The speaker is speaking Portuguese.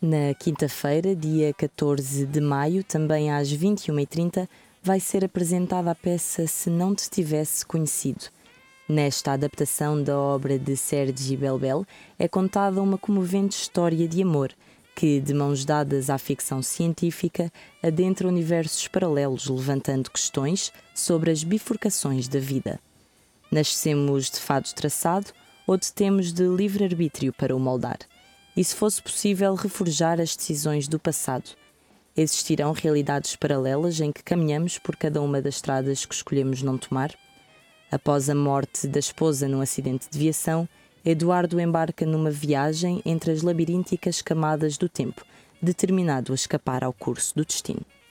Na quinta-feira, dia 14 de maio, também às 21h30, vai ser apresentada a peça Se Não Te Tivesse Conhecido. Nesta adaptação da obra de Sergi Belbel, é contada uma comovente história de amor que, de mãos dadas à ficção científica, adentra universos paralelos, levantando questões sobre as bifurcações da vida. Nascemos de fado traçado ou temos de livre-arbítrio para o moldar? E se fosse possível reforjar as decisões do passado? Existirão realidades paralelas em que caminhamos por cada uma das estradas que escolhemos não tomar? Após a morte da esposa num acidente de viação, Eduardo embarca numa viagem entre as labirínticas camadas do tempo, determinado a escapar ao curso do destino.